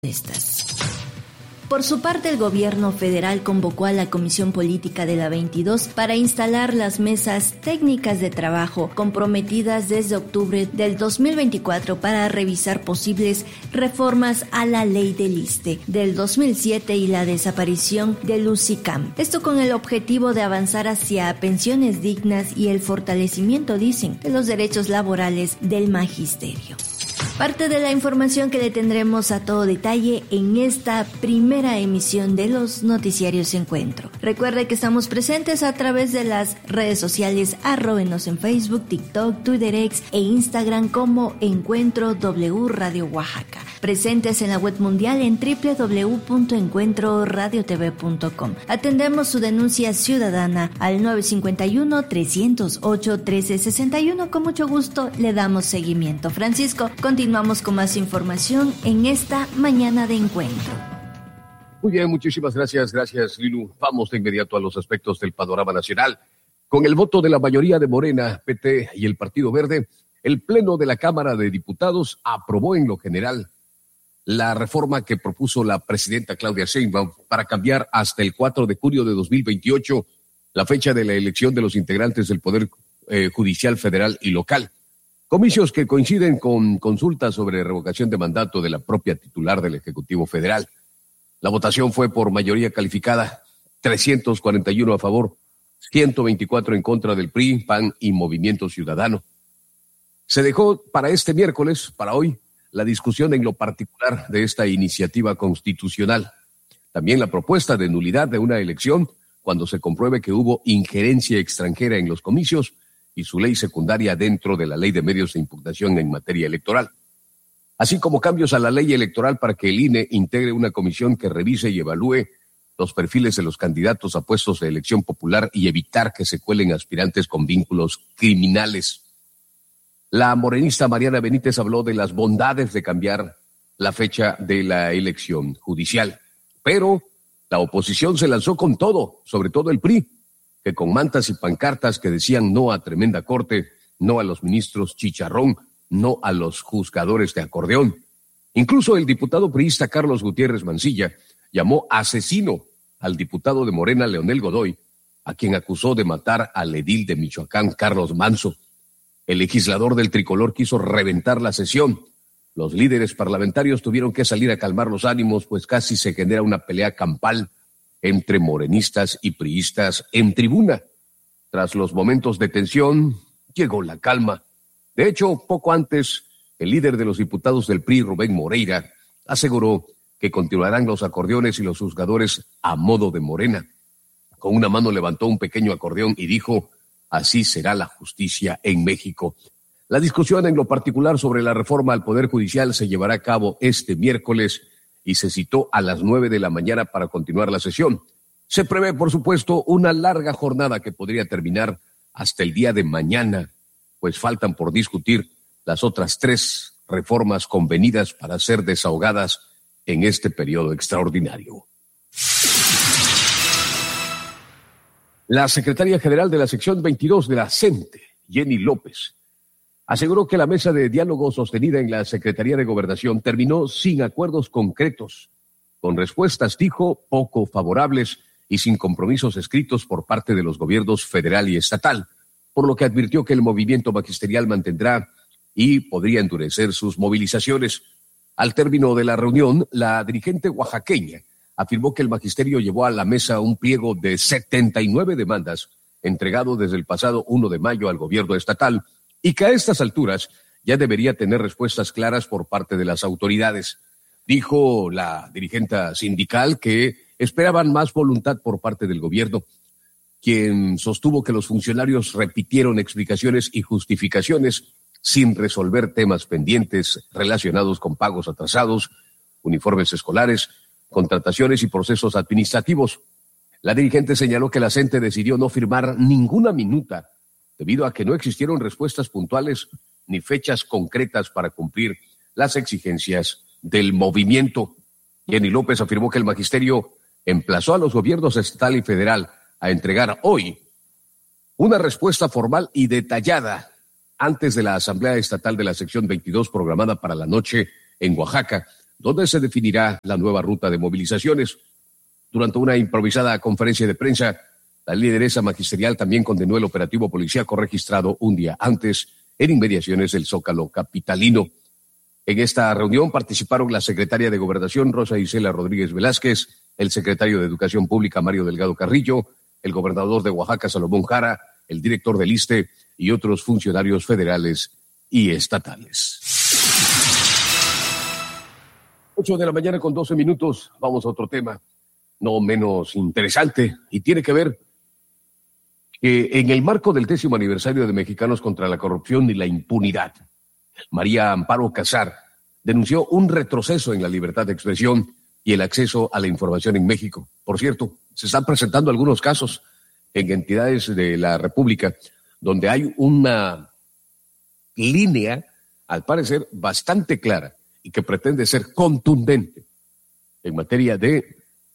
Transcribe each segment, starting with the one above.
estas. Por su parte, el gobierno federal convocó a la Comisión Política de la 22 para instalar las mesas técnicas de trabajo comprometidas desde octubre del 2024 para revisar posibles reformas a la ley del ISSSTE del 2007 y la desaparición del UCICAM. Esto con el objetivo de avanzar hacia pensiones dignas y el fortalecimiento, dicen, de los derechos laborales del magisterio. Parte de la información que le tendremos a todo detalle en esta primera emisión de los noticiarios Encuentro. Recuerde que estamos presentes a través de las redes sociales, arróbenos en Facebook, TikTok, Twitter X e Instagram como Encuentro W Radio Oaxaca. Presentes en la web mundial en www.encuentroradiotv.com. Atendemos su denuncia ciudadana al 951-308-1361. Con mucho gusto le damos seguimiento. Francisco, continuamos con más información en esta mañana de Encuentro. Muy bien, muchísimas gracias. Gracias, Lilu. Vamos de inmediato a los aspectos del panorama nacional. Con el voto de la mayoría de Morena, PT y el Partido Verde, el Pleno de la Cámara de Diputados aprobó en lo general la reforma que propuso la presidenta Claudia Sheinbaum para cambiar hasta el 4 de junio de 2028 la fecha de la elección de los integrantes del Poder Judicial Federal y local. Comicios que coinciden con consultas sobre revocación de mandato de la propia titular del Ejecutivo Federal. La votación fue por mayoría calificada, 341 a favor, 124 en contra del PRI, PAN y Movimiento Ciudadano. Se dejó para este miércoles, para hoy, la discusión en lo particular de esta iniciativa constitucional. También la propuesta de nulidad de una elección cuando se compruebe que hubo injerencia extranjera en los comicios y su ley secundaria dentro de la Ley de Medios de Impugnación en materia electoral. Así como cambios a la ley electoral para que el INE integre una comisión que revise y evalúe los perfiles de los candidatos a puestos de elección popular y evitar que se cuelen aspirantes con vínculos criminales. La morenista Mariana Benítez habló de las bondades de cambiar la fecha de la elección judicial, pero la oposición se lanzó con todo, sobre todo el PRI, que con mantas y pancartas que decían no a tremenda corte, no a los ministros chicharrón, no a los juzgadores de acordeón. Incluso el diputado priista Carlos Gutiérrez Mancilla llamó asesino al diputado de Morena Leonel Godoy, a quien acusó de matar al edil de Michoacán Carlos Manso. El legislador del tricolor quiso reventar la sesión. Los líderes parlamentarios tuvieron que salir a calmar los ánimos, pues casi se genera una pelea campal entre morenistas y priistas en tribuna. Tras los momentos de tensión, llegó la calma. De hecho, poco antes, el líder de los diputados del PRI, Rubén Moreira, aseguró que continuarán los acordeones y los juzgadores a modo de Morena. Con una mano levantó un pequeño acordeón y dijo: así será la justicia en México. La discusión en lo particular sobre la reforma al Poder Judicial se llevará a cabo este miércoles y se citó a las 9 de la mañana para continuar la sesión. Se prevé, por supuesto, una larga jornada que podría terminar hasta el día de mañana, pues faltan por discutir las otras 3 reformas convenidas para ser desahogadas en este periodo extraordinario. La secretaria general de la sección 22 de la CENTE, Jenny López, aseguró que la mesa de diálogo sostenida en la Secretaría de Gobernación terminó sin acuerdos concretos, con respuestas, dijo, poco favorables y sin compromisos escritos por parte de los gobiernos federal y estatal, por lo que advirtió que el movimiento magisterial mantendrá y podría endurecer sus movilizaciones. Al término de la reunión, la dirigente oaxaqueña afirmó que el magisterio llevó a la mesa un pliego de 79 demandas entregado desde el pasado 1 de mayo al gobierno estatal y que a estas alturas ya debería tener respuestas claras por parte de las autoridades. Dijo la dirigente sindical que esperaban más voluntad por parte del gobierno, quien sostuvo que los funcionarios repitieron explicaciones y justificaciones sin resolver temas pendientes relacionados con pagos atrasados, uniformes escolares, contrataciones y procesos administrativos. La dirigente señaló que la CENTE decidió no firmar ninguna minuta debido a que no existieron respuestas puntuales ni fechas concretas para cumplir las exigencias del movimiento. Jenny López afirmó que el magisterio emplazó a los gobiernos estatal y federal a entregar hoy una respuesta formal y detallada antes de la Asamblea Estatal de la Sección 22 programada para la noche en Oaxaca, donde se definirá la nueva ruta de movilizaciones. Durante una improvisada conferencia de prensa, la lideresa magisterial también condenó el operativo policíaco registrado un día antes en inmediaciones del Zócalo capitalino. En esta reunión participaron la secretaria de Gobernación, Rosa Isela Rodríguez Velázquez, el secretario de Educación Pública, Mario Delgado Carrillo, el gobernador de Oaxaca, Salomón Jara, el director del ISSSTE y otros funcionarios federales y estatales. 8 de la mañana con 12 minutos. Vamos a otro tema no menos interesante y tiene que ver que en el marco del 10º aniversario de Mexicanos contra la Corrupción y la Impunidad, María Amparo Casar denunció un retroceso en la libertad de expresión y el acceso a la información en México. Por cierto, se están presentando algunos casos en entidades de la República donde hay una línea, al parecer, bastante clara y que pretende ser contundente en materia de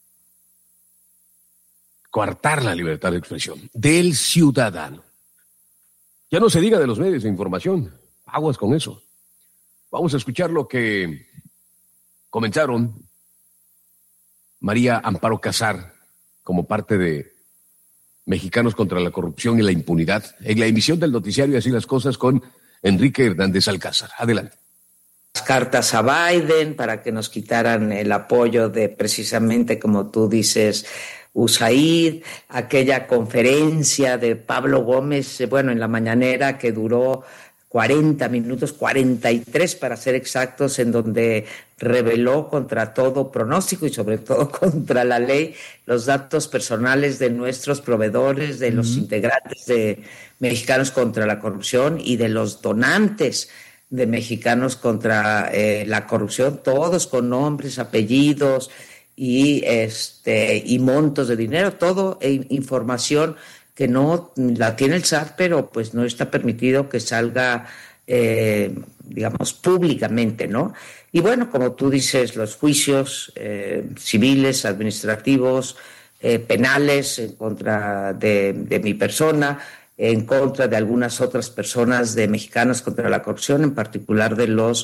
coartar la libertad de expresión del ciudadano. Ya no se diga de los medios de información, aguas con eso. Vamos a escuchar lo que comentaron María Amparo Casar como parte de Mexicanos contra la Corrupción y la Impunidad en la emisión del noticiario Así las Cosas con Enrique Hernández Alcázar. Adelante. Cartas a Biden para que nos quitaran el apoyo de, precisamente como tú dices, USAID, aquella conferencia de Pablo Gómez, en la mañanera que duró 40 minutos, 43 para ser exactos, en donde reveló contra todo pronóstico y sobre todo contra la ley los datos personales de nuestros proveedores, de los integrantes de Mexicanos contra la Corrupción y de los donantes de Mexicanos contra la Corrupción, todos con nombres, apellidos y montos de dinero, todo información que no la tiene el SAT, pero pues no está permitido que salga, públicamente, ¿no? Y bueno, como tú dices, los juicios civiles, administrativos, penales en contra de mi persona, en contra de algunas otras personas de Mexicanos contra la Corrupción, en particular de los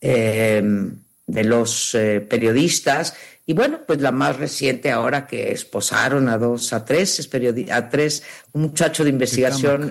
periodistas. Y bueno, pues la más reciente ahora que esposaron a tres, un muchacho de investigación,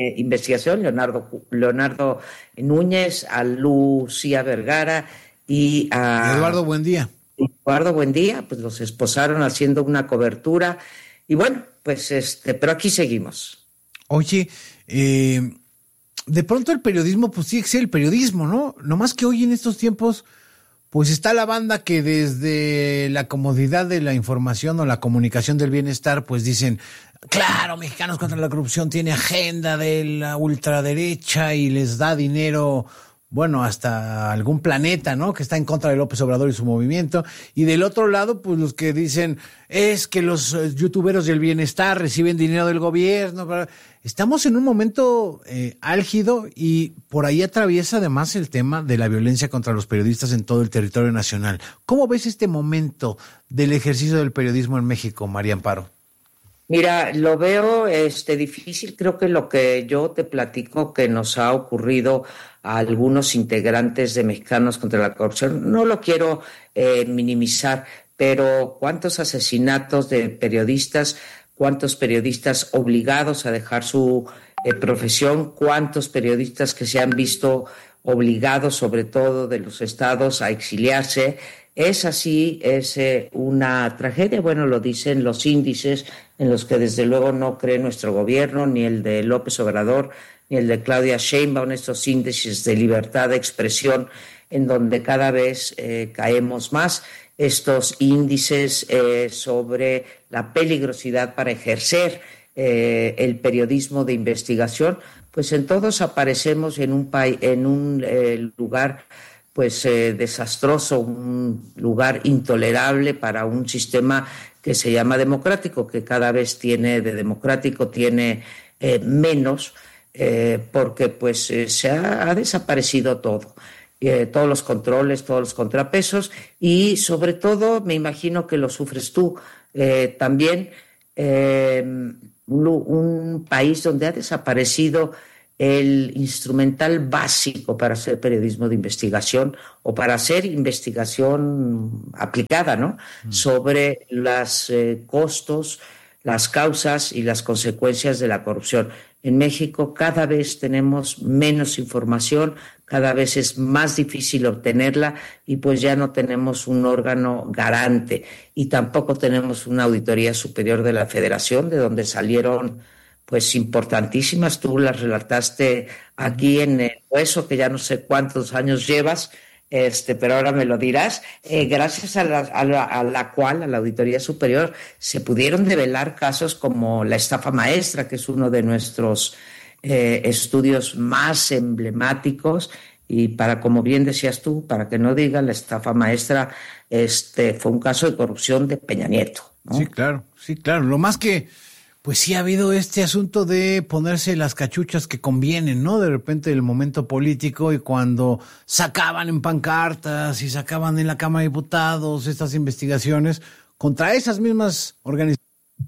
Leonardo Núñez, a Lucía Vergara y a Eduardo Buendía. Pues los esposaron haciendo una cobertura. Y bueno, pues pero aquí seguimos. Oye, de pronto el periodismo, pues sí existe el periodismo, ¿no? No más que hoy en estos tiempos, pues está la banda que desde la comodidad de la información o la comunicación del bienestar, pues dicen, claro, Mexicanos contra la Corrupción tiene agenda de la ultraderecha y les da dinero, hasta algún planeta, ¿no? Que está en contra de López Obrador y su movimiento. Y del otro lado, pues los que dicen, es que los youtuberos del bienestar reciben dinero del gobierno. Estamos en un momento álgido y por ahí atraviesa además el tema de la violencia contra los periodistas en todo el territorio nacional. ¿Cómo ves este momento del ejercicio del periodismo en México, María Amparo? Mira, lo veo difícil. Creo que lo que yo te platico que nos ha ocurrido a algunos integrantes de Mexicanos contra la Corrupción, no lo quiero minimizar, pero ¿cuántos asesinatos de periodistas? ¿Cuántos periodistas obligados a dejar su profesión? ¿Cuántos periodistas que se han visto obligados, sobre todo de los estados, a exiliarse? Es así, es una tragedia. Lo dicen los índices en los que desde luego no cree nuestro gobierno, ni el de López Obrador, ni el de Claudia Sheinbaum, estos índices de libertad de expresión en donde cada vez caemos más. Estos índices sobre la peligrosidad para ejercer el periodismo de investigación, pues en todos aparecemos en un lugar desastroso, un lugar intolerable para un sistema que se llama democrático, que cada vez tiene menos, porque se ha desaparecido todo. Todos los controles, todos los contrapesos y sobre todo me imagino que lo sufres tú también, un país donde ha desaparecido el instrumental básico para hacer periodismo de investigación o para hacer investigación aplicada, ¿no? Sobre los costos, las causas y las consecuencias de la corrupción. En México cada vez tenemos menos información, cada vez es más difícil obtenerla y pues ya no tenemos un órgano garante y tampoco tenemos una auditoría superior de la Federación, de donde salieron pues importantísimas. Tú las relataste aquí en el Hueso, que ya no sé cuántos años llevas, pero ahora me lo dirás, gracias a la Auditoría Superior se pudieron develar casos como la estafa maestra, que es uno de nuestros estudios más emblemáticos, y como bien decías tú, para que no digan, la estafa maestra fue un caso de corrupción de Peña Nieto, ¿no? Sí, claro. Lo más que pues sí ha habido este asunto de ponerse las cachuchas que convienen, ¿no? De repente el momento político, y cuando sacaban en pancartas y sacaban en la Cámara de Diputados estas investigaciones contra esas mismas organizaciones.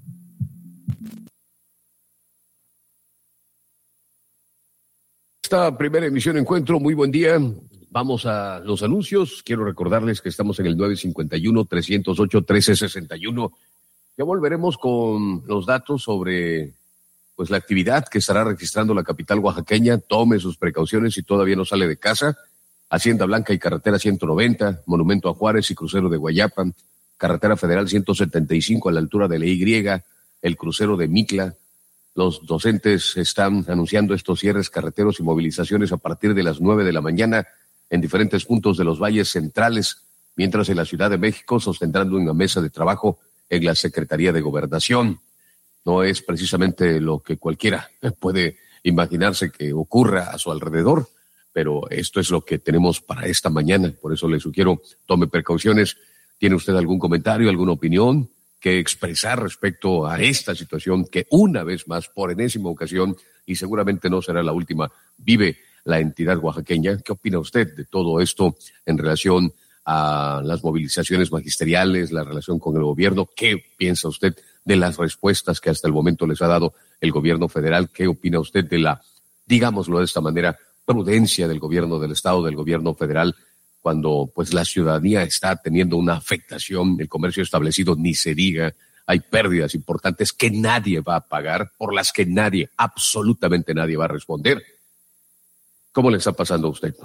Esta primera emisión Encuentro, muy buen día. Vamos a los anuncios. Quiero recordarles que estamos en el 951-308-1361. Ya volveremos con los datos sobre pues la actividad que estará registrando la capital oaxaqueña. Tome sus precauciones si todavía no sale de casa. Hacienda Blanca y Carretera 190, Monumento a Juárez y Crucero de Guayapa, Carretera Federal 175 a la altura de la Y, el crucero de Mitla. Los docentes están anunciando estos cierres carreteros y movilizaciones a partir de las 9 de la mañana en diferentes puntos de los valles centrales, mientras en la Ciudad de México sostendrán una mesa de trabajo en la Secretaría de Gobernación. No es precisamente lo que cualquiera puede imaginarse que ocurra a su alrededor, pero esto es lo que tenemos para esta mañana. Por eso le sugiero, tome precauciones. ¿Tiene usted algún comentario, alguna opinión que expresar respecto a esta situación que una vez más, por enésima ocasión, y seguramente no será la última, vive la entidad oaxaqueña? ¿Qué opina usted de todo esto en relación a las movilizaciones magisteriales, la relación con el gobierno? ¿Qué piensa usted de las respuestas que hasta el momento les ha dado el gobierno federal? ¿Qué opina usted de la, digámoslo de esta manera, prudencia del gobierno del estado, del gobierno federal, cuando pues la ciudadanía está teniendo una afectación, el comercio establecido ni se diga, hay pérdidas importantes que nadie va a pagar, por las que nadie, absolutamente nadie va a responder? ¿Cómo le está pasando a usted?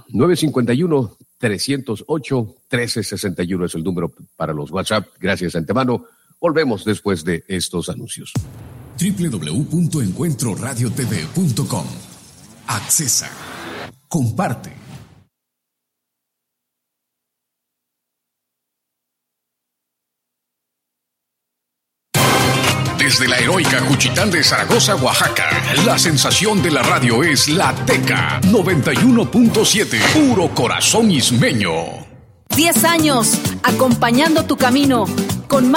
951-308-1361 es el número para los WhatsApp. Gracias de antemano. Volvemos después de estos anuncios. www.encuentroradiotv.com. Accesa. Comparte. Desde la heroica Juchitán de Zaragoza, Oaxaca, la sensación de la radio es La Teca 91.7, puro corazón ismeño. 10 años, acompañando tu camino, con